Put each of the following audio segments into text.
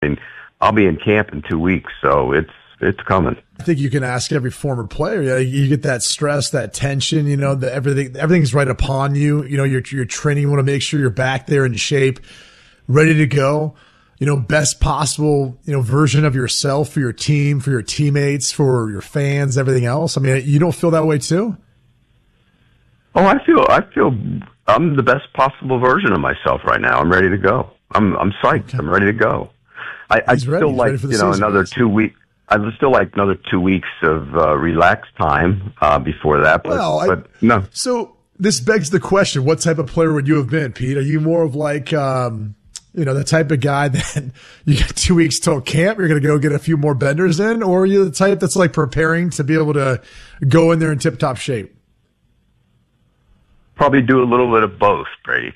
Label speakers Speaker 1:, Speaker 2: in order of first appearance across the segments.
Speaker 1: mean, I'll be in camp in 2 weeks, so it's coming.
Speaker 2: I think you can ask every former player. You get that stress, that tension. Everything's right upon you. You're training. You want to make sure you're back there in shape, ready to go. Best possible version of yourself for your team, for your teammates, for your fans, everything else. I mean, you don't feel that way too?
Speaker 1: Oh, I feel I'm the best possible version of myself right now. I'm ready to go. I'm psyched. Okay. I'm ready to go. I still like another 2 weeks. I would still like another 2 weeks of relaxed time before that. But no.
Speaker 2: So this begs the question: what type of player would you have been, Pete? Are you more of like the type of guy that you got 2 weeks till camp, you're going to go get a few more benders in, or are you the type that's like preparing to be able to go in there in tip-top shape?
Speaker 1: Probably do a little bit of both, Brady.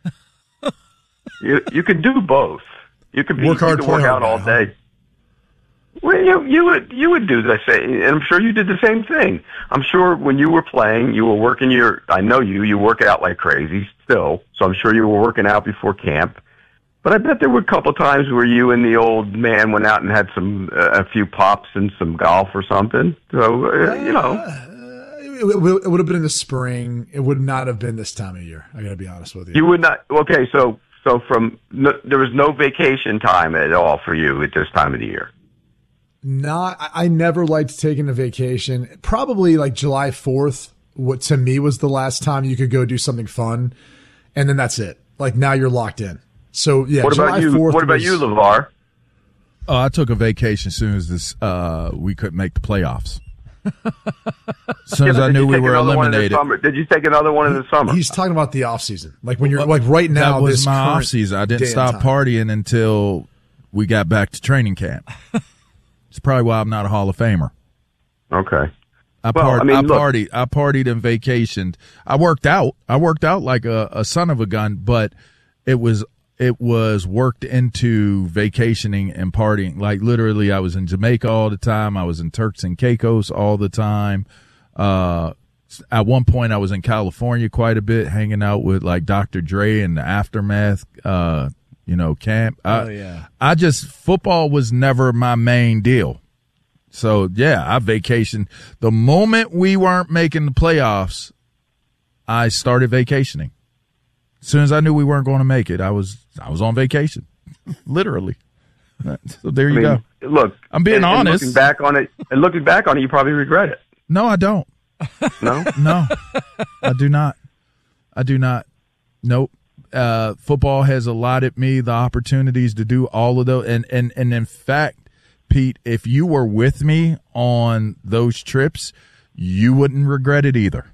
Speaker 1: You could do both. You could work out all day. Well, you would do the same, and I'm sure you did the same thing. I'm sure when you were playing, you were working I know you work out like crazy still, so I'm sure you were working out before camp. But I bet there were a couple of times where you and the old man went out and had a few pops and some golf or something. So,
Speaker 2: It would have been in the spring. It would not have been this time of year. I got to be honest with you.
Speaker 1: You would not. Okay, so there was no vacation time at all for you at this time of the year.
Speaker 2: I never liked taking a vacation. Probably like July 4th, what to me was the last time you could go do something fun, and then that's it. Like now you're locked in. So yeah.
Speaker 1: What about you? What about you, LeVar?
Speaker 3: Oh, I took a vacation as soon as we couldn't make the playoffs. As soon as I knew we were eliminated.
Speaker 1: Did you take another one in the summer?
Speaker 2: He's talking about the off season. Like when you're like right now.
Speaker 3: That was my off season. I didn't stop partying until we got back to training camp. It's probably why I'm not a Hall of Famer.
Speaker 1: Okay.
Speaker 3: I partied and vacationed. I worked out like a son of a gun, but it was worked into vacationing and partying. Like literally I was in Jamaica all the time. I was in Turks and Caicos all the time. At one point I was in California quite a bit, hanging out with like Dr. Dre and the Aftermath, camp. Football was never my main deal. So yeah, I vacationed. The moment we weren't making the playoffs, I started vacationing. As soon as I knew we weren't going to make it, I was on vacation, literally. So there you go.
Speaker 1: Look,
Speaker 3: I'm being honest.
Speaker 1: Looking back on it, you probably regret it.
Speaker 3: No, I don't.
Speaker 1: No,
Speaker 3: no, I do not. Nope. Football has allotted me the opportunities to do all of those, and in fact, Pete, if you were with me on those trips, you wouldn't regret it either.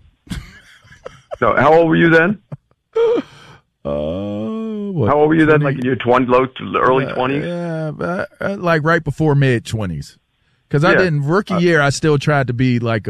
Speaker 1: So, how old were you then? How old were you then? Like in your early 20s?
Speaker 3: Yeah, like right before mid 20s. Because I didn't rookie year. I still tried to be like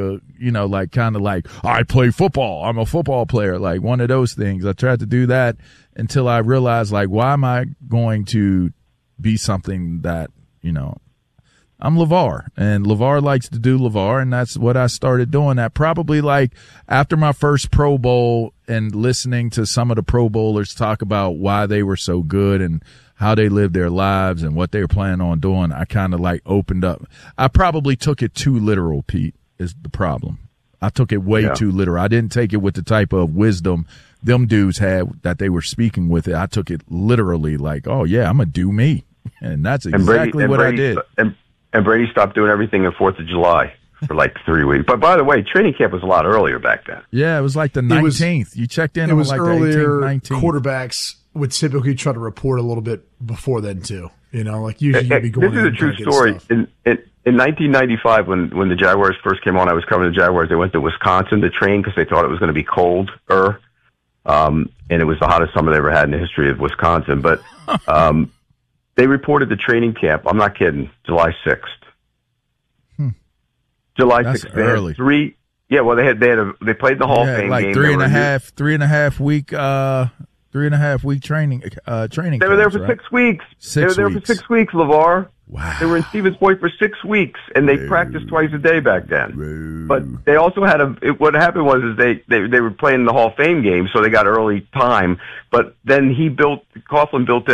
Speaker 3: I play football. I'm a football player. Like one of those things. I tried to do that until I realized like, why am I going to be something that I'm LeVar, and LeVar likes to do LeVar, and that's what I started doing. That probably like after my first Pro Bowl and listening to some of the Pro Bowlers talk about why they were so good and how they lived their lives and what they were planning on doing, I kind of like opened up. I probably took it too literal, Pete, is the problem. I took it way too literal. I didn't take it with the type of wisdom them dudes had that they were speaking with it. I took it literally like, oh yeah, I'm going to do me. And that's exactly what I did.
Speaker 1: And Brady stopped doing everything on 4th of July for like 3 weeks. But by the way, training camp was a lot earlier back then.
Speaker 3: Yeah, it was like the 19th. You checked in on like
Speaker 2: earlier.
Speaker 3: The 18th, 19th.
Speaker 2: Quarterbacks would typically try to report a little bit before then too. Like usually you'd be going.
Speaker 1: This is a true story. In 1995, when the Jaguars first came on, I was covering the Jaguars. They went to Wisconsin to train because they thought it was going to be colder. And it was the hottest summer they ever had in the history of Wisconsin. But they reported the training camp. I'm not kidding. July 6th. July 6th. They
Speaker 3: early.
Speaker 1: Had three. Yeah, well, they played the Hall of Fame
Speaker 3: like
Speaker 1: game.
Speaker 3: Three and a half week training.
Speaker 1: They were there for 6 weeks. They were there for 6 weeks, LeVar.
Speaker 3: Wow.
Speaker 1: They were in Stevens Point for 6 weeks, and they practiced twice a day back then. But they also had what happened was they were playing the Hall of Fame game, so they got early time. But then Coughlin built in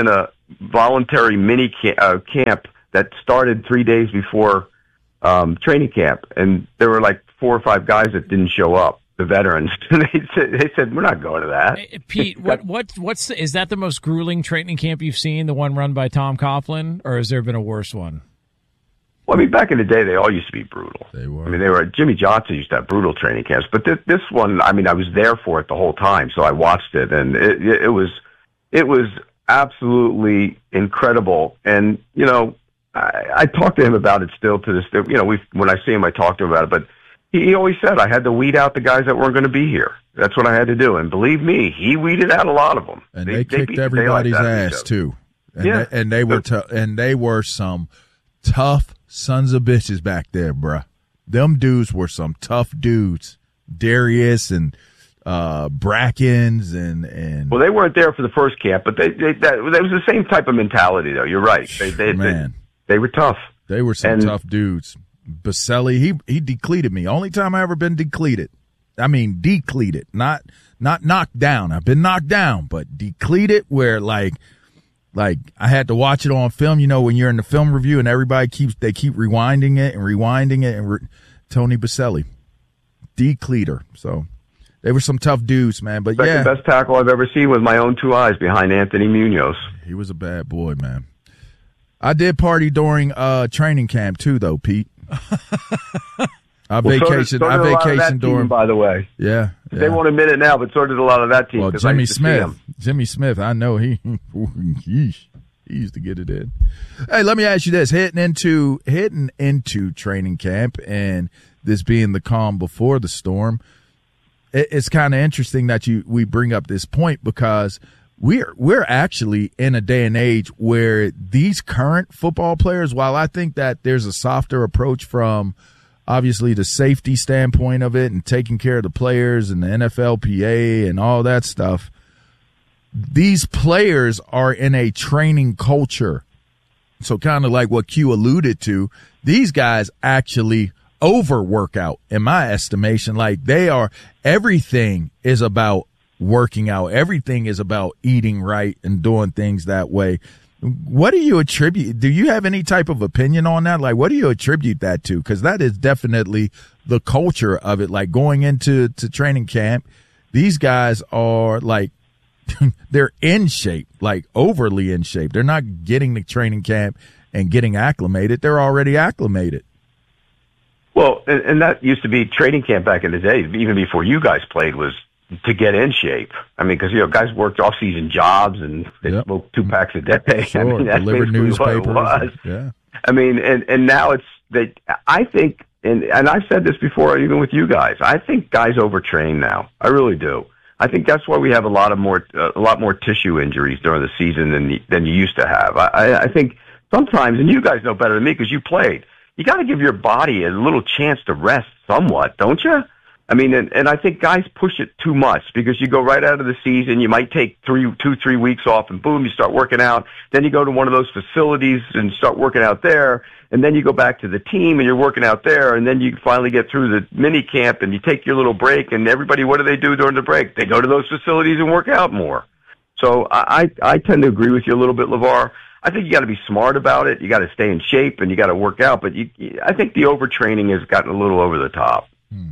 Speaker 1: voluntary mini camp that started 3 days before training camp, and there were like 4 or 5 guys that didn't show up, the veterans. They said, we're not going to that.
Speaker 4: Hey, Pete, is that the most grueling training camp you've seen, the one run by Tom Coughlin, or has there been a worse one?
Speaker 1: Well, I mean, back in the day, they all used to be brutal.
Speaker 3: They were.
Speaker 1: I mean, Jimmy Johnson used to have brutal training camps, but this one, I mean, I was there for it the whole time, so I watched it, and it was absolutely incredible. And I talk to him about it still to this day. When I see him, I talk to him about it, but he always said I had to weed out the guys that weren't going to be here. That's what I had to do, and believe me, he weeded out a lot of them.
Speaker 3: And they kicked everybody's ass too. And they were and they were some tough sons of bitches back there, bruh. Them dudes were some tough dudes. Darius and Brackens and
Speaker 1: well, they weren't there for the first camp, but that was the same type of mentality, though. You're right. They were tough.
Speaker 3: They were some tough dudes. Baselli, he decleated me. Only time I ever been decleated. I mean, decleated, not knocked down. I've been knocked down, but decleated where like I had to watch it on film. When you're in the film review and everybody keep rewinding it and Tony Baselli, decleater. So they were some tough dudes, man. But
Speaker 1: the best tackle I've ever seen with my own 2 eyes behind Anthony Munoz.
Speaker 3: He was a bad boy, man. I did party during training camp too, though, Pete. I vacationed during.
Speaker 1: By the way,
Speaker 3: yeah.
Speaker 1: They won't admit it now, but so did a lot of that team.
Speaker 3: Well, Jimmy Smith, I know he used to get it in. Hey, let me ask you this: heading into training camp, and this being the calm before the storm, it's kind of interesting that we bring up this point because we're actually in a day and age where these current football players, while I think that there's a softer approach from obviously the safety standpoint of it and taking care of the players and the NFLPA and all that stuff, these players are in a training culture. So kind of like what Q alluded to, these guys actually overwork out, in my estimation. Like everything is about working out. Everything is about eating right and doing things that way. What do you attribute? Do you have any type of opinion on that? Like, what do you attribute that to? Because that is definitely the culture of it. Like going into training camp, these guys are like, they're in shape, like overly in shape. They're not getting to training camp and getting acclimated. They're already acclimated.
Speaker 1: Well, and that used to be training camp back in the day, even before you guys played, was to get in shape. I mean, because guys worked off-season jobs and they smoked 2 packs a day.
Speaker 3: Sure.
Speaker 1: I mean, that's
Speaker 3: delivered newspapers.
Speaker 1: What it was.
Speaker 3: Yeah.
Speaker 1: I mean, and now it's that I think, and I've said this before, even with you guys. I think guys overtrain now. I really do. I think that's why we have a lot more tissue injuries during the season than you used to have. I think sometimes, and you guys know better than me because you played, you got to give your body a little chance to rest somewhat, don't you? I mean, and I think guys push it too much because you go right out of the season, you might take 2-3 weeks off, and boom, you start working out. Then you go to one of those facilities and start working out there, and then you go back to the team and you're working out there, and then you finally get through the mini camp and you take your little break, and everybody, what do during the break? They go to those facilities and work out more. So I tend to agree with you a little bit, LeVar. I think you got to be smart about it. You got to stay in shape and you got to work out, but I think the overtraining has gotten a little over the top.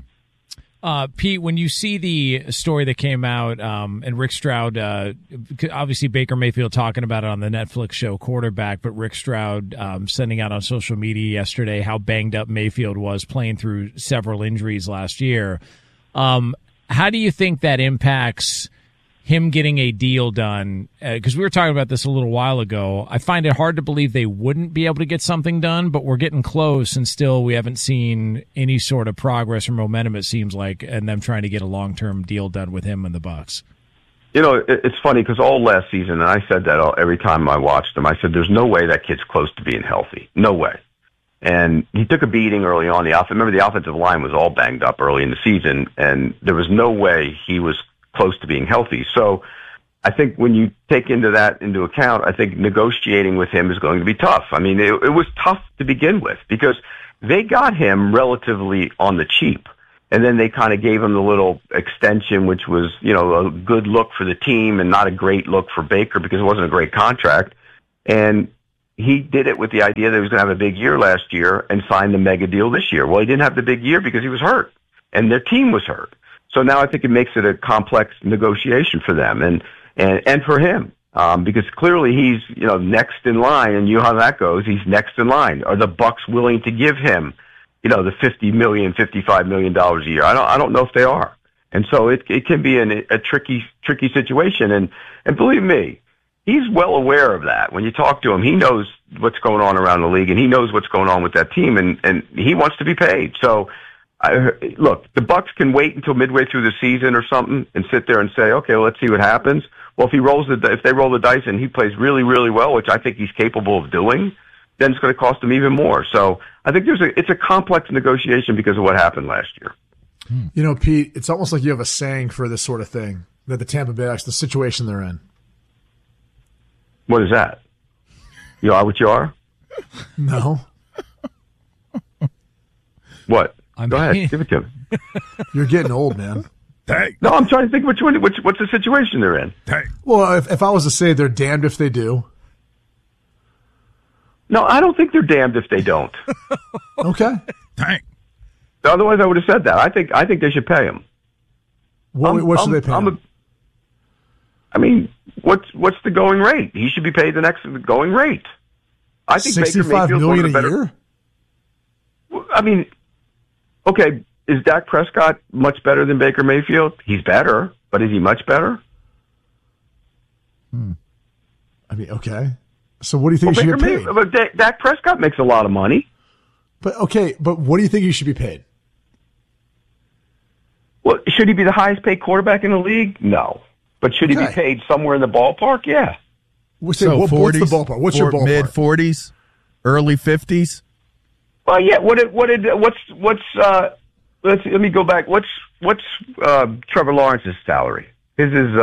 Speaker 4: Pete, when you see the story that came out, and Rick Stroud, obviously Baker Mayfield talking about it on the Netflix show Quarterback, but Rick Stroud sending out on social media yesterday how banged up Mayfield was playing through several injuries last year. How do you think that impacts him getting a deal done? Because we were talking about this a little while ago. I find it hard to believe they wouldn't be able to get something done, but we're getting close, and still we haven't seen any sort of progress or momentum, it seems like, and them trying to get a long-term deal done with him and the Bucs.
Speaker 1: It's funny because all last season, and I said that every time I watched him, I said, there's no way that kid's close to being healthy. No way. And he took a beating early on. Remember, the offensive line was all banged up early in the season, and there was no way he was close to being healthy. So I think when you take into account, I think negotiating with him is going to be tough. I mean, it was tough to begin with because they got him relatively on the cheap. And then they kind of gave him the little extension, which was, a good look for the team and not a great look for Baker because it wasn't a great contract. And he did it with the idea that he was going to have a big year last year and signed the mega deal this year. Well, he didn't have the big year because he was hurt, and their team was hurt. So now I think it makes it a complex negotiation for them and for him. Because clearly he's, next in line, and you know how that goes. He's next in line. Are the Bucks willing to give him, the $50 million, $55 million a year? I don't know if they are. And so it can be a tricky situation. And believe me, he's well aware of that. When you talk to him, he knows what's going on around the league, and he knows what's going on with that team, and he wants to be paid. So, look, the Bucks can wait until midway through the season or something and sit there and say, okay, well, let's see what happens. Well, if they roll the dice and he plays really, really well, which I think he's capable of doing, then it's going to cost him even more. So I think it's a complex negotiation because of what happened last year.
Speaker 2: Pete, it's almost like you have a saying for this sort of thing, that the Tampa Bay Bucks, the situation they're in.
Speaker 1: What is that? You are what you are?
Speaker 2: No.
Speaker 1: What? Go ahead. Give it to me.
Speaker 2: You're getting old, man.
Speaker 3: Dang.
Speaker 1: No, I'm trying to think what's the situation they're in.
Speaker 3: Dang.
Speaker 2: Well, if I was to say they're damned if they do.
Speaker 1: No, I don't think they're damned if they don't.
Speaker 2: Okay.
Speaker 3: Dang.
Speaker 1: Otherwise, I would have said that. I think they should pay him.
Speaker 2: What should they pay him?
Speaker 1: What's the going rate? He should be paid the next going rate. I think
Speaker 2: $65 million a year?
Speaker 1: Okay, is Dak Prescott much better than Baker Mayfield? He's better, but is he much better?
Speaker 2: Okay. So what do you think he should get paid?
Speaker 1: But Dak Prescott makes a lot of money.
Speaker 2: But what do you think he should be paid?
Speaker 1: Well, should he be the highest paid quarterback in the league? No. But should he be paid somewhere in the ballpark? Yeah.
Speaker 2: What's the ballpark? What's your ballpark?
Speaker 3: Mid-40s? Early 50s?
Speaker 1: Well, yeah. Let me go back. What's Trevor Lawrence's salary? His is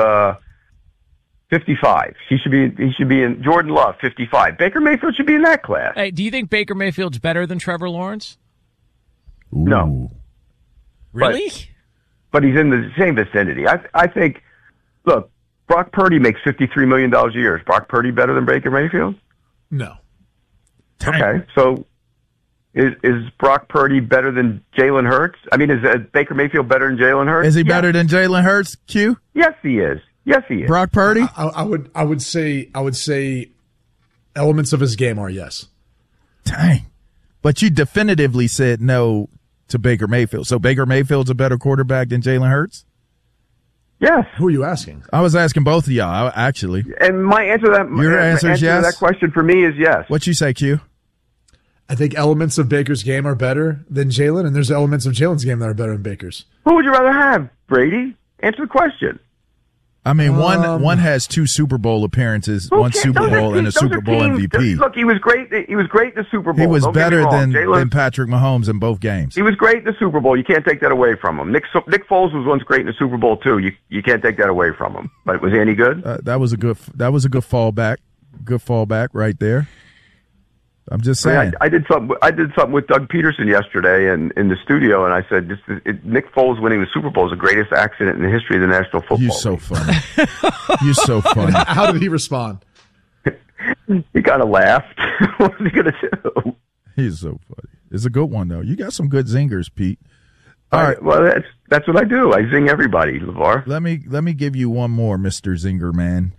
Speaker 1: 55. He should be in Jordan Love 55. Baker Mayfield should be in that class.
Speaker 4: Hey, do you think Baker Mayfield's better than Trevor Lawrence?
Speaker 3: Ooh.
Speaker 1: No.
Speaker 4: Really?
Speaker 1: But he's in the same vicinity. I think. Look, Brock Purdy makes $53 million a year. Is Brock Purdy better than Baker Mayfield?
Speaker 2: No.
Speaker 1: Okay, so is Brock Purdy better than Jalen Hurts? Is Baker Mayfield better than Jalen Hurts?
Speaker 3: Is he better than Jalen Hurts, Q?
Speaker 1: Yes, he is.
Speaker 3: Brock Purdy?
Speaker 2: I would say elements of his game are yes.
Speaker 3: Dang. But you definitively said no to Baker Mayfield. So Baker Mayfield's a better quarterback than Jalen Hurts?
Speaker 1: Yes.
Speaker 2: Who are you asking?
Speaker 3: I was asking both of y'all, actually.
Speaker 1: And my answer to that,
Speaker 3: Your answer is yes?
Speaker 1: To that question for me is yes.
Speaker 3: What'd you say, Q?
Speaker 2: I think elements of Baker's game are better than Jalen, and there's elements of Jalen's game that are better than Baker's.
Speaker 1: Who would you rather have, Brady? Answer the question.
Speaker 3: One has 2 Super Bowl appearances, one Super Bowl, and a Super Bowl MVP.
Speaker 1: Look, he was great. He was great in the Super Bowl.
Speaker 3: He was better than Patrick Mahomes in both games.
Speaker 1: He was great in the Super Bowl. You can't take that away from him. Nick Foles was once great in the Super Bowl too. You can't take that away from him. But was he any good?
Speaker 3: That was a good fallback. Good fallback right there. I'm just saying.
Speaker 1: I did something with Doug Peterson yesterday in the studio, and I said, Nick Foles winning the Super Bowl is the greatest accident in the history of the National Football League.
Speaker 3: You're so funny. You're so funny.
Speaker 2: How did he respond?
Speaker 1: He kind of laughed. What was he going to do?
Speaker 3: He's so funny. It's a good one, though. You got some good zingers, Pete. All right.
Speaker 1: Well, that's what I do. I zing everybody, LeVar.
Speaker 3: Let me give you one more, Mr. Zinger Man.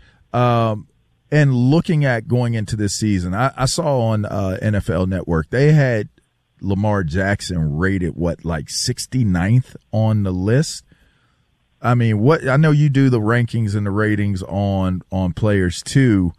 Speaker 3: And looking at going into this season, I saw on NFL Network, they had Lamar Jackson rated, 69th on the list? I know you do the rankings and the ratings on players too.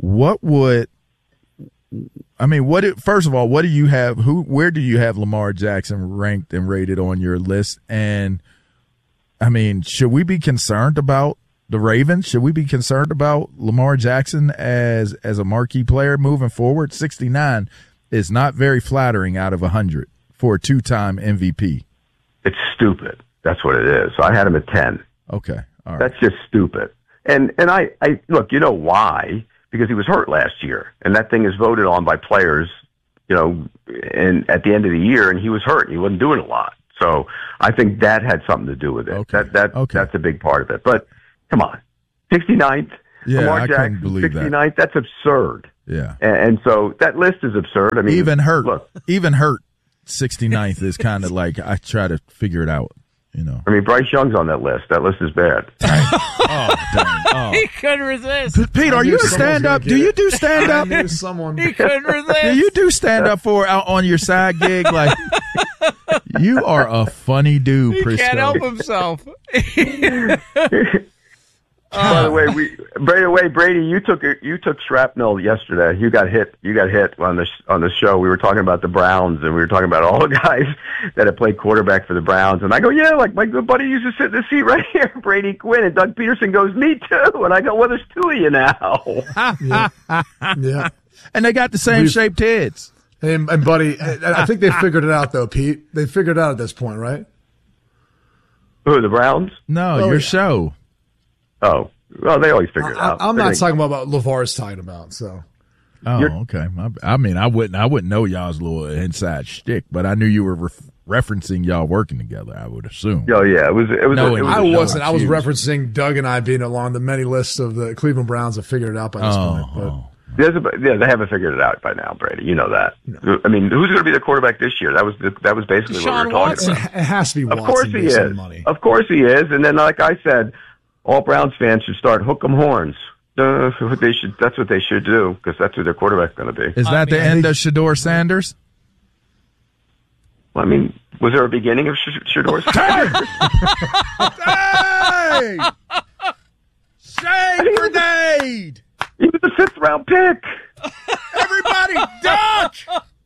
Speaker 3: First of all, what do you have, where do you have Lamar Jackson ranked and rated on your list? And, should we be concerned about the Ravens? Should we be concerned about Lamar Jackson as a marquee player moving forward? 69 is not very flattering out of 100 for a 2-time MVP.
Speaker 1: It's stupid. That's what it is. So I had him at 10.
Speaker 3: Okay. All right.
Speaker 1: That's just stupid. And I look, you know why? Because he was hurt last year, and that thing is voted on by players, and at the end of the year, and he was hurt. He wasn't doing a lot. So I think that had something to do with it.
Speaker 3: Okay.
Speaker 1: That's a big part of it. But come on, 69th.
Speaker 3: Yeah,
Speaker 1: Lamar
Speaker 3: I
Speaker 1: Jackson,
Speaker 3: couldn't believe
Speaker 1: 69th. That's absurd.
Speaker 3: Yeah.
Speaker 1: And so that list is absurd. I mean,
Speaker 3: even Hurt
Speaker 1: 69th
Speaker 3: is kind of like, I try to figure it out, you know.
Speaker 1: I mean, Bryce Young's on that list. That list is bad.
Speaker 3: Oh, dang. Oh.
Speaker 4: He couldn't resist.
Speaker 3: Pete, are you a stand-up? Do you do stand-up?
Speaker 2: I knew someone.
Speaker 4: He couldn't resist.
Speaker 3: Do you do stand-up for out on your side gig? Like, you are a funny dude,
Speaker 4: He
Speaker 3: Prisco.
Speaker 4: can't help himself.
Speaker 1: By the way, Brady, you took shrapnel yesterday. You got hit on the show. We were talking about the Browns, and we were talking about all the guys that had played quarterback for the Browns. And I go, yeah, like my good buddy used to sit in the seat right here, Brady Quinn. And Doug Peterson goes, me too. And I go, well, there's two of you now.
Speaker 2: Yeah.
Speaker 3: And they got the same shaped heads.
Speaker 2: And buddy, I think they figured it out though, Pete. They figured it out at this point, right?
Speaker 1: Who, the Browns?
Speaker 3: No, your show.
Speaker 1: Oh, well, they always figure it out.
Speaker 2: I'm not talking about what LeVar's talking about. So.
Speaker 3: Oh, okay. I mean, I wouldn't know y'all's little inside shtick, but I knew you were referencing y'all working together. I would assume.
Speaker 1: Oh yeah, it was.
Speaker 2: I wasn't. I was referencing Doug and I being along the many lists of the Cleveland Browns have figured it out by this point. But.
Speaker 1: They haven't figured it out by now, Brady. You know that. No. I mean, who's going to be the quarterback this year? That was basically
Speaker 4: Deshaun
Speaker 1: what we were talking about.
Speaker 2: It has to be Watson.
Speaker 1: Of course he is.
Speaker 2: Money.
Speaker 1: Of course he is. And then, like I said, all Browns fans should start hook 'em horns. That's what they should do, because that's who their quarterback's going to be.
Speaker 3: Is that the end of Shedeur Sanders?
Speaker 1: Well, I mean, was there a beginning of Shedeur Sanders?
Speaker 3: Hey! Shade grenade!
Speaker 1: He was a 5th-round pick.
Speaker 3: Everybody duck!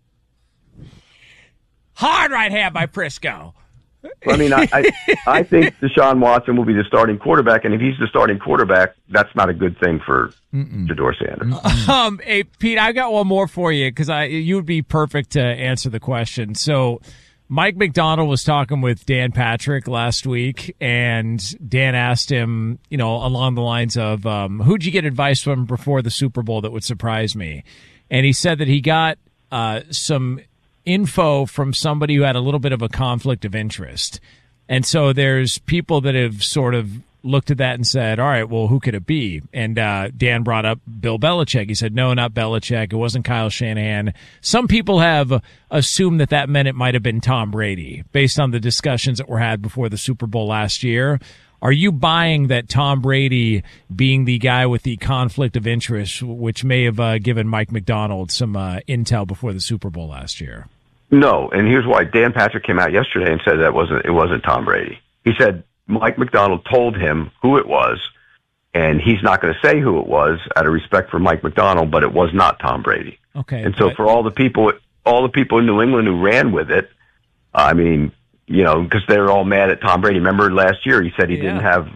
Speaker 4: Hard right hand by Prisco.
Speaker 1: I mean, I think Deshaun Watson will be the starting quarterback, and if he's the starting quarterback, that's not a good thing for Shedeur Sanders.
Speaker 4: Hey, Pete, I got one more for you because you would be perfect to answer the question. So, Mike McDonald was talking with Dan Patrick last week, and Dan asked him, you know, along the lines of, who'd you get advice from before the Super Bowl that would surprise me? And he said that he got some info from somebody who had a little bit of a conflict of interest. And so there's people that have sort of looked at that and said, all right, well, who could it be? And Dan brought up Bill Belichick. He said, no, not Belichick. It wasn't Kyle Shanahan. Some people have assumed that meant it might have been Tom Brady based on the discussions that were had before the Super Bowl last year. Are you buying that Tom Brady being the guy with the conflict of interest, which may have given Mike McDonald some intel before the Super Bowl last year?
Speaker 1: No, and here's why. Dan Patrick came out yesterday and said it wasn't Tom Brady. He said Mike McDonald told him who it was, and he's not going to say who it was out of respect for Mike McDonald, but it was not Tom Brady.
Speaker 4: Okay.
Speaker 1: And so for all the people in New England who ran with it, I mean, you know, because they're all mad at Tom Brady. Remember last year he said he didn't have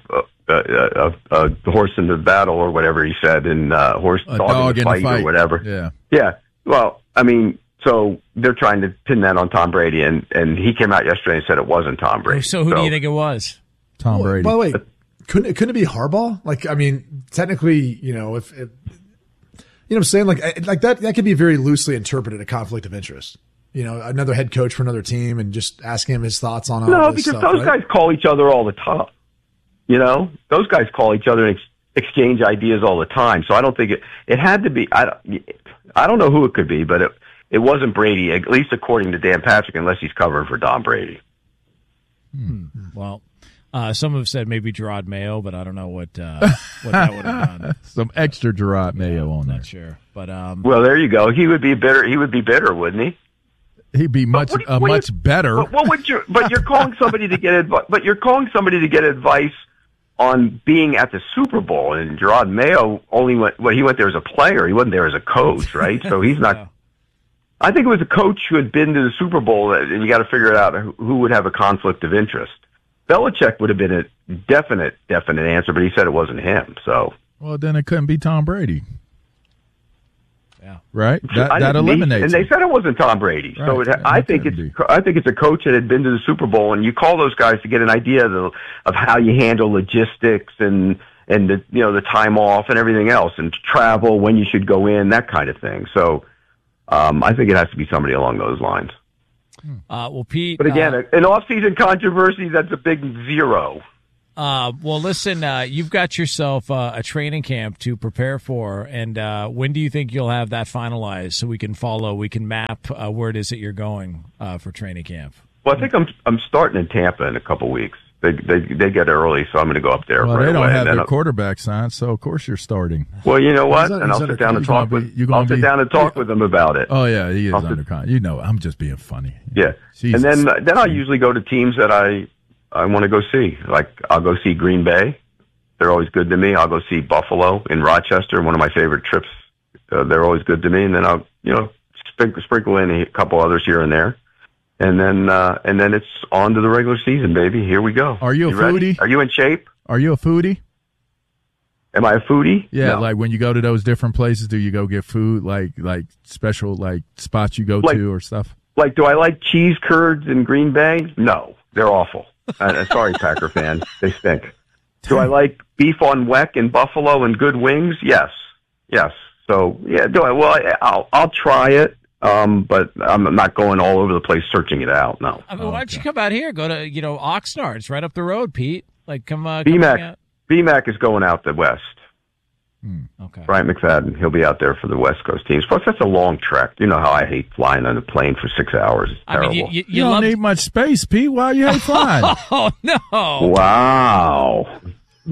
Speaker 1: a horse in the battle or whatever he said, and dog in the fight or whatever.
Speaker 3: Yeah.
Speaker 1: Yeah. Well, I mean, so they're trying to pin that on Tom Brady, and he came out yesterday and said it wasn't Tom Brady.
Speaker 4: So who do you think it was?
Speaker 3: Tom Brady.
Speaker 2: By the way, couldn't it be Harbaugh? Like, I mean, technically, you know, if you know what I'm saying, like that could be very loosely interpreted a conflict of interest. You know, another head coach for another team and just asking him his thoughts on all this stuff.
Speaker 1: No, because those guys call each other all the time. You know, those guys call each other and exchange ideas all the time. So I don't think it had to be. I don't know who it could be, but it wasn't Brady, at least according to Dan Patrick, unless he's covering for Don Brady.
Speaker 4: Well, some have said maybe Gerard Mayo, but I don't know what that would have done.
Speaker 3: Some extra Gerard Mayo on there.
Speaker 4: Not sure, but
Speaker 1: well, there you go. He would be bitter. He would be bitter, wouldn't he?
Speaker 3: He'd be much better.
Speaker 1: But you're calling somebody to get advice. But you're calling somebody to get advice on being at the Super Bowl. And Gerard Mayo only he went there as a player. He wasn't there as a coach, right? So he's not.
Speaker 4: Yeah.
Speaker 1: I think it was a coach who had been to the Super Bowl, and you got to figure it out who would have a conflict of interest. Belichick would have been a definite answer, but he said it wasn't him. So,
Speaker 3: well, then it couldn't be Tom Brady.
Speaker 4: Yeah,
Speaker 3: right. That eliminates.
Speaker 1: And they said it wasn't Tom Brady.
Speaker 3: Right.
Speaker 1: So I think it's a coach that had been to the Super Bowl, and you call those guys to get an idea of how you handle logistics and the time off and everything else, and travel, when you should go in, that kind of thing. So. I think it has to be somebody along those lines.
Speaker 4: Well, Pete.
Speaker 1: But again, an off-season controversy, that's a big zero.
Speaker 4: Well, listen, you've got yourself a training camp to prepare for, and when do you think you'll have that finalized so we can map where it is that you're going for training camp?
Speaker 1: Well, I think I'm starting in Tampa in a couple weeks. They get early, so I'm going to go up there.
Speaker 3: Well,
Speaker 1: right
Speaker 3: they don't
Speaker 1: away,
Speaker 3: have their quarterback signed, so of course you're starting.
Speaker 1: Well, you know what? And I'll sit down and talk with. I'll sit down and talk with them about it.
Speaker 3: Oh yeah, he is under contract. You know, I'm just being funny.
Speaker 1: Yeah, Jesus. And then I usually go to teams that I want to go see. Like I'll go see Green Bay. They're always good to me. I'll go see Buffalo in Rochester, one of my favorite trips. They're always good to me. And then I'll sprinkle in a couple others here and there. And then it's on to the regular season, baby. Here we go.
Speaker 3: Are you a foodie?
Speaker 1: Ready? Are you in shape?
Speaker 3: Are you a foodie?
Speaker 1: Am I a foodie?
Speaker 3: Yeah,
Speaker 1: no.
Speaker 3: Like when you go to those different places, do you go get food, like special like spots you go to or stuff?
Speaker 1: Like, do I like cheese curds in Green Bay? No, they're awful. Sorry, Packer fans, they stink. Do I like beef on weck in Buffalo and good wings? Yes. So yeah, do I? Well, I'll try it. But I'm not going all over the place searching it out. No.
Speaker 4: I mean, why don't you come out here? Go to, Oxnard. It's right up the road, Pete. Like, come
Speaker 1: BMAC is going out the west.
Speaker 4: Okay.
Speaker 1: Brian McFadden, he'll be out there for the West Coast teams. Plus, that's a long trek. You know how I hate flying on a plane for 6 hours. It's terrible.
Speaker 4: I mean,
Speaker 3: you don't need much space, Pete. Why you hate flying?
Speaker 4: Oh, no.
Speaker 1: Wow,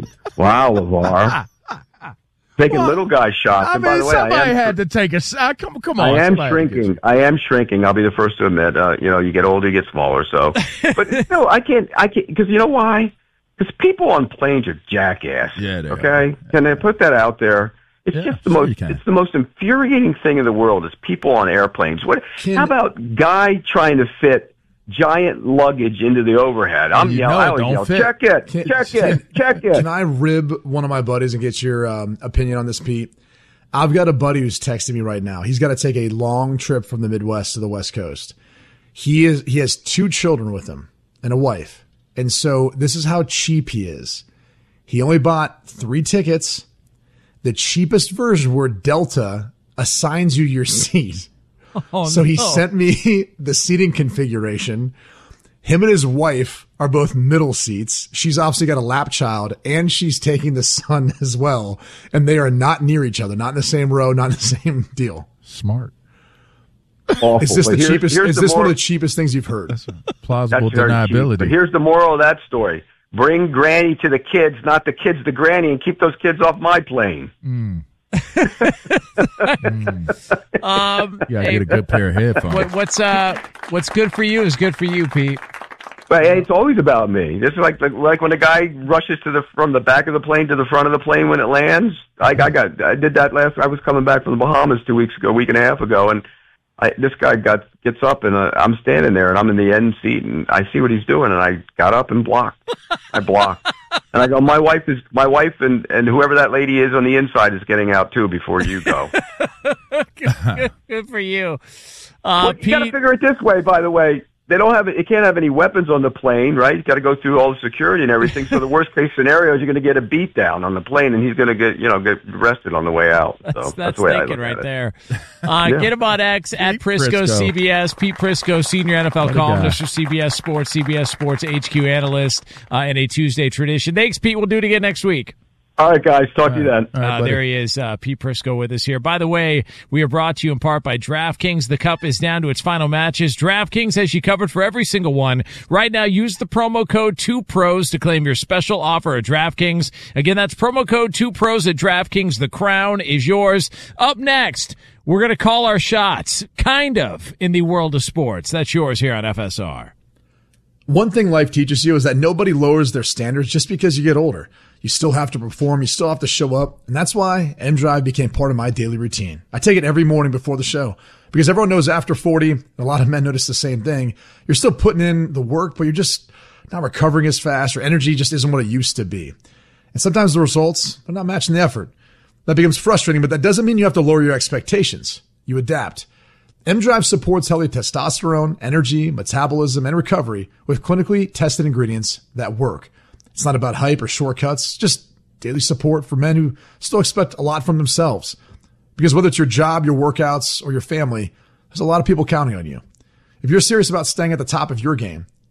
Speaker 1: LeVar. Taking little guy shots.
Speaker 3: I mean,
Speaker 1: by the way,
Speaker 3: somebody had to take a shot. Come on.
Speaker 1: I am shrinking. I'll be the first to admit. You get older, you get smaller. So, but no, I can't. Because you know why? Because people on planes are jackass.
Speaker 3: Yeah, they
Speaker 1: okay.
Speaker 3: are.
Speaker 1: Can they put that out there? It's just the most. It's the most infuriating thing in the world. Is people on airplanes. How about guy trying to fit giant luggage into the overhead? I'm yelling. I always yell, check it.
Speaker 2: Can I rib one of my buddies and get your opinion on this, Pete? I've got a buddy who's texting me right now. He's got to take a long trip from the Midwest to the West Coast. He has 2 children with him and a wife. And so this is how cheap he is. He only bought 3 tickets. The cheapest version where Delta assigns you your seat. So he sent me the seating configuration. Him and his wife are both middle seats. She's obviously got a lap child, and she's taking the son as well. And they are not near each other, not in the same row, not in the same deal.
Speaker 3: Smart.
Speaker 1: Awful.
Speaker 2: Is this the cheapest? Is this one of the cheapest things you've heard?
Speaker 3: That's plausible deniability.
Speaker 1: But here's the moral of that story: bring Granny to the kids, not the kids to Granny, and keep those kids off my plane.
Speaker 3: Yeah, get a good pair of headphones.
Speaker 4: What's good for you is good for you, Pete.
Speaker 1: But hey, it's always about me. This is like when a guy rushes from the back of the plane to the front of the plane when it lands. I did that I was coming back from the Bahamas 2 weeks ago, a week and a half ago, and this guy gets up, and I'm standing there, and I'm in the end seat, and I see what he's doing, and I got up and blocked. I blocked. And I go, my wife and whoever that lady is on the inside is getting out too before you go.
Speaker 4: Good for you.
Speaker 1: You
Speaker 4: Pete,
Speaker 1: got to figure it this way, by the way. It can't have any weapons on the plane, right? You got to go through all the security and everything. So the worst case scenario is you're going to get a beat down on the plane, and he's going to get arrested on the way out. So that's the way I look
Speaker 4: right
Speaker 1: at
Speaker 4: there. Get him on X at Prisco CBS. Pete Prisco, senior NFL columnist for CBS Sports HQ analyst, and a Tuesday tradition. Thanks, Pete. We'll do it again next week.
Speaker 1: All right, guys. Talk to you then.
Speaker 4: There he is, Pete Prisco with us here. By the way, we are brought to you in part by DraftKings. The Cup is down to its final matches. DraftKings has you covered for every single one. Right now, use the promo code 2pros to claim your special offer at DraftKings. Again, that's promo code 2pros at DraftKings. The crown is yours. Up next, we're going to call our shots, kind of, in the world of sports. That's yours here on FSR.
Speaker 2: One thing life teaches you is that nobody lowers their standards just because you get older. You still have to perform. You still have to show up. And that's why M-Drive became part of my daily routine. I take it every morning before the show because everyone knows after 40, and a lot of men notice the same thing. You're still putting in the work, but you're just not recovering as fast, or energy just isn't what it used to be. And sometimes the results are not matching the effort. That becomes frustrating, but that doesn't mean you have to lower your expectations. You adapt. M-Drive supports healthy testosterone, energy, metabolism, and recovery with clinically tested ingredients that work. It's not about hype or shortcuts, just daily support for men who still expect a lot from themselves. Because whether it's your job, your workouts, or your family, there's a lot of people counting on you. If you're serious about staying at the top of your game,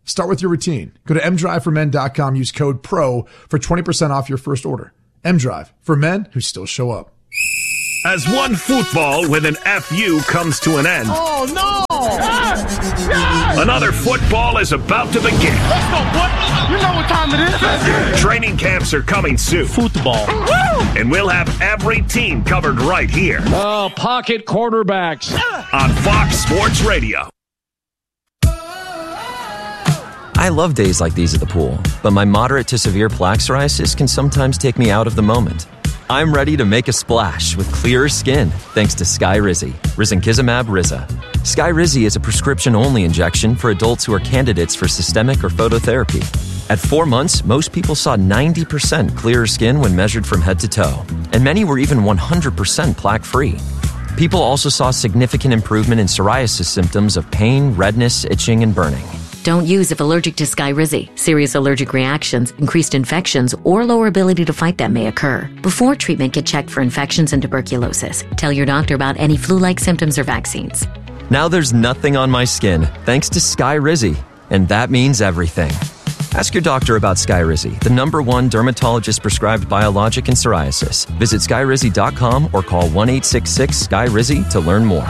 Speaker 2: Start with your routine. Go to mdriveformen.com. Use code PRO for 20% off your first order. mDrive, for men who still show up.
Speaker 5: As one football with an FU comes to an end.
Speaker 6: Oh, no!
Speaker 5: Another football is about to begin.
Speaker 6: Let's go, boy! You know what time it is.
Speaker 5: Training camps are coming soon.
Speaker 6: Football.
Speaker 5: And we'll have every team covered right here.
Speaker 6: Oh, pocket quarterbacks.
Speaker 5: On Fox Sports Radio.
Speaker 7: I love days like these at the pool, but my moderate to severe plaque psoriasis can sometimes take me out of the moment. I'm ready to make a splash with clearer skin thanks to Skyrizi, risankizumab Riza. Skyrizi is a prescription-only injection for adults who are candidates for systemic or phototherapy. At 4 months, most people saw 90% clearer skin when measured from head to toe, and many were even 100% plaque-free. People also saw significant improvement in psoriasis symptoms of pain, redness, itching, and burning.
Speaker 8: Don't use if allergic to Skyrizi. Serious allergic reactions, increased infections, or lower ability to fight them may occur. Before treatment, get checked for infections and tuberculosis. Tell your doctor about any flu-like symptoms or vaccines.
Speaker 7: Now there's nothing on my skin thanks to Skyrizi, and that means everything. Ask your doctor about Skyrizi, the #1 dermatologist-prescribed biologic in psoriasis. Visit Skyrizi.com or call 1-866-SKY-RIZI to learn more.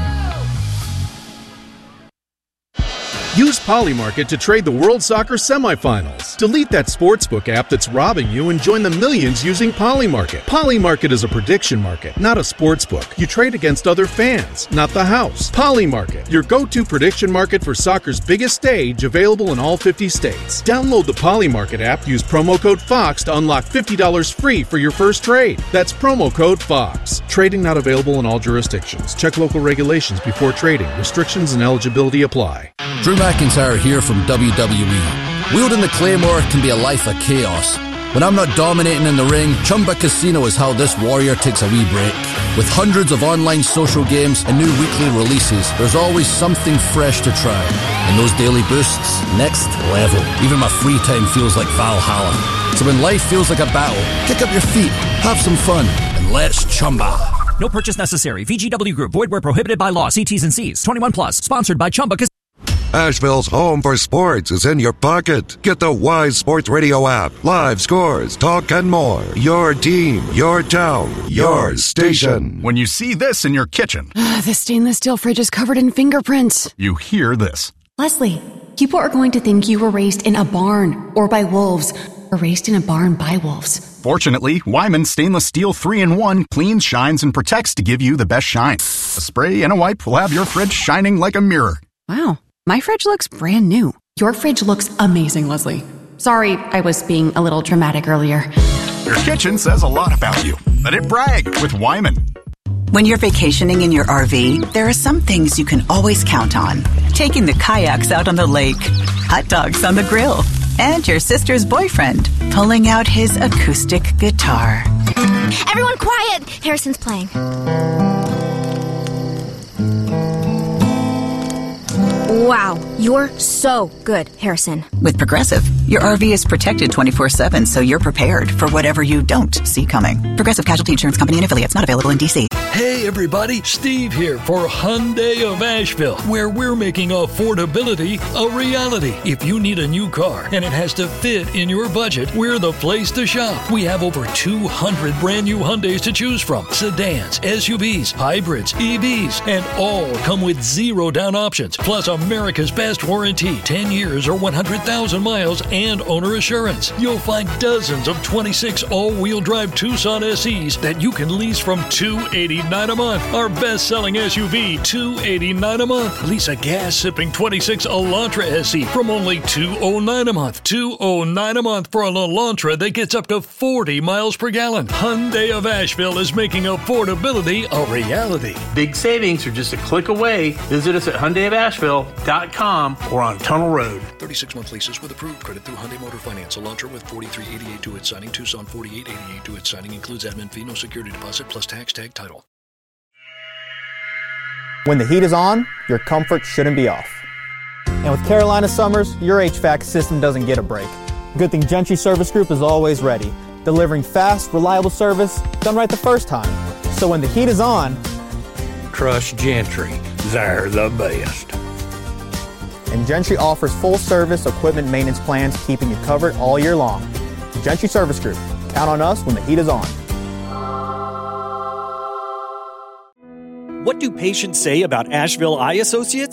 Speaker 9: Use Polymarket to trade the World Soccer semifinals. Delete that sportsbook app that's robbing you and join the millions using Polymarket. Polymarket is a prediction market, not a sportsbook. You trade against other fans, not the house. Polymarket, your go-to prediction market for soccer's biggest stage, available in all 50 states. Download the Polymarket app, use promo code FOX to unlock $50 free for your first trade. That's promo code FOX. Trading not available in all jurisdictions. Check local regulations before trading. Restrictions and eligibility apply.
Speaker 10: Drew McIntyre here from WWE. Wielding the Claymore can be a life of chaos. When I'm not dominating in the ring, Chumba Casino is how this warrior takes a wee break. With hundreds of online social games and new weekly releases, there's always something fresh to try. And those daily boosts, next level. Even my free time feels like Valhalla. So when life feels like a battle, kick up your feet, have some fun, and let's Chumba.
Speaker 11: No purchase necessary. VGW Group. Void where prohibited by law. See T's and C's. 21 plus. Sponsored by Chumba Casino.
Speaker 12: Asheville's home for sports is in your pocket. Get the Wise Sports Radio app. Live scores, talk, and more. Your team, your town, your station.
Speaker 13: When you see this in your kitchen.
Speaker 14: The stainless steel fridge is covered in fingerprints.
Speaker 13: You hear this.
Speaker 14: Leslie, people are going to think you were raised in a barn or by wolves or raised in a barn by wolves.
Speaker 13: Fortunately, Wyman Stainless Steel 3-in-1 cleans, shines, and protects to give you the best shine. A spray and a wipe will have your fridge shining like a mirror.
Speaker 14: Wow. My fridge looks brand new. Your fridge looks amazing, Leslie. Sorry, I was being a little dramatic earlier.
Speaker 13: Your kitchen says a lot about you. Let it brag with Wyman.
Speaker 15: When you're vacationing in your RV, there are some things you can always count on. Taking the kayaks out on the lake, hot dogs on the grill, and your sister's boyfriend pulling out his acoustic guitar.
Speaker 16: Everyone quiet! Harrison's playing. Wow, you're so good, Harrison.
Speaker 15: With Progressive, your RV is protected 24/7, so you're prepared for whatever you don't see coming. Progressive Casualty Insurance Company and affiliates, not available in D.C.
Speaker 17: Hey everybody, Steve here for Hyundai of Asheville, where we're making affordability a reality. If you need a new car and it has to fit in your budget, we're the place to shop. We have over 200 brand new Hyundais to choose from. Sedans, SUVs, hybrids, EVs, and all come with 0 down options. Plus America's best warranty, 10 years or 100,000 miles and owner assurance. You'll find dozens of 26 all-wheel drive Tucson SEs that you can lease from $289 a month. Our best-selling SUV, $289 a month. Lease a gas-sipping 26 Elantra SE from only $209 a month. $209 a month for an Elantra that gets up to 40 miles per gallon. Hyundai of Asheville is making affordability a reality.
Speaker 18: Big savings are just a click away. Visit us at HyundaiofAsheville.com or on Tunnel Road.
Speaker 17: 36-month leases with approved credit through Hyundai Motor Finance. Elantra with $43.88 to its signing. Tucson $48.88 to its signing. Includes admin fee, no security deposit, plus tax tag title.
Speaker 19: When the heat is on, your comfort shouldn't be off. And with Carolina Summers, your HVAC system doesn't get a break. Good thing Gentry Service Group is always ready, delivering fast, reliable service done right the first time. So when the heat is on,
Speaker 20: trust Gentry. They're the best.
Speaker 19: And Gentry offers full-service equipment maintenance plans, keeping you covered all year long. Gentry Service Group. Count on us when the heat is on.
Speaker 20: What do patients say about Asheville Eye Associates?